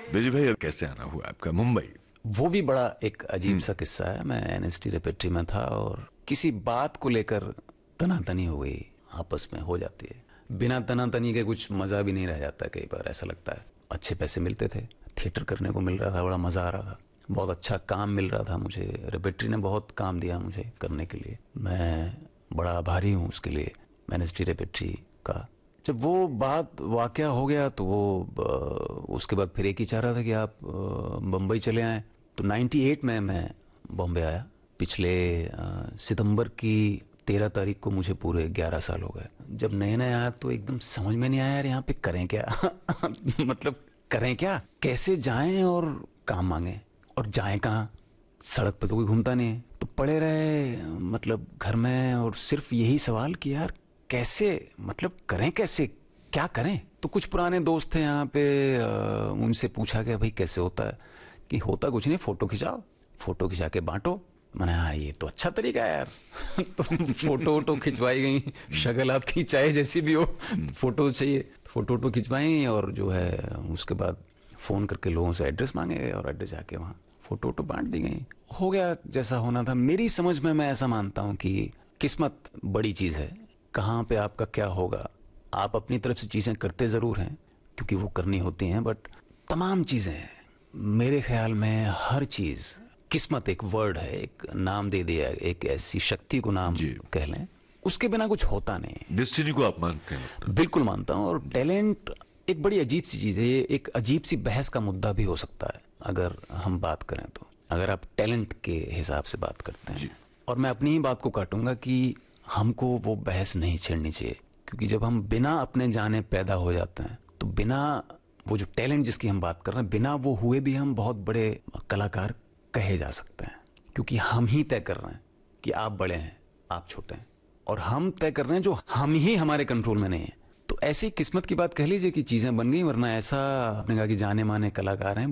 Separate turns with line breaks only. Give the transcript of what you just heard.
विजय भाई, कैसे आना हुआ आपका मुंबई?
वो भी बड़ा एक अजीब सा किस्सा है। मैं एनएसटी रेपेट्री में था और किसी बात को लेकर तनातनी हो गई, आपस में हो जाती है। बिना तनातनी के कुछ मजा भी नहीं रह जाता, कई बार ऐसा लगता है। अच्छे पैसे मिलते थे, थिएटर करने को मिल रहा था, बड़ा मजा आ रहा था, बहुत अच्छा काम मिल रहा था मुझे। रेपेट्री ने बहुत काम दिया मुझे करने के लिए, मैं बड़ा आभारी हूँ उसके लिए, एनएसटी रेपेट्री का। जब वो बात वाकया हो गया तो वो उसके बाद फिर एक ही चाह रहा था कि आप बम्बई चले आएँ। तो 98 में मैं बॉम्बे आया। पिछले सितंबर की 13 तारीख को मुझे पूरे 11 साल हो गए। जब नए नए आया तो एकदम समझ में नहीं आया यार यहाँ पे करें क्या मतलब करें क्या, कैसे जाएं और काम मांगे, और जाएं कहाँ, सड़क पे तो कोई घूमता नहीं है। तो पड़े रहे मतलब घर में, और सिर्फ यही सवाल कि यार कैसे, मतलब करें कैसे, क्या करें। तो कुछ पुराने दोस्त थे यहाँ पे, उनसे पूछा गया भाई कैसे होता है, कि होता कुछ नहीं, फोटो खिंचाओ, फोटो खिंचा के बांटो। मैंने हाँ ये तो अच्छा तरीका है यार तो फोटो वोटो खिंचवाई गई, शक्ल आपकी चाहे जैसी भी हो, फोटो चाहिए, फोटो वोटो खिंचवाई, और जो है उसके बाद फोन करके लोगों से एड्रेस मांगे गए और एड्रेस जाके वहाँ फोटो वोटो बांट दी गई। हो गया जैसा होना था। मेरी समझ में मैं ऐसा मानता हूँ कि किस्मत बड़ी चीज़ है, कहाँ पे आपका क्या होगा। आप अपनी तरफ से चीज़ें करते ज़रूर हैं क्योंकि वो करनी होती हैं, बट तमाम चीज़ें मेरे ख्याल में, हर चीज़, किस्मत एक वर्ड है, एक नाम दे दिया, एक ऐसी शक्ति को नाम कह लें, उसके बिना कुछ होता नहीं।
डेस्टिनी को आप मानते हैं?
बिल्कुल मानता हूँ। और टैलेंट एक बड़ी अजीब सी चीज़ है, ये एक अजीब सी बहस का मुद्दा भी हो सकता है अगर हम बात करें तो, अगर आप टैलेंट के हिसाब से बात करते हैं। और मैं अपनी ही बात को काटूंगा कि हमको वो बहस नहीं छेड़नी चाहिए, क्योंकि जब हम बिना अपने जाने पैदा हो जाते हैं तो बिना वो जो टैलेंट जिसकी हम बात कर रहे हैं, बिना वो हुए भी हम बहुत बड़े कलाकार कहे जा सकते हैं, क्योंकि हम ही तय कर रहे हैं कि आप बड़े हैं, आप छोटे हैं, और हम तय कर रहे हैं जो हम ही हमारे कंट्रोल में नहीं है। तो ऐसी किस्मत की बात कह लीजिए कि चीजें बन गई, वरना ऐसा आपने कहा कि जाने माने कलाकार हैं,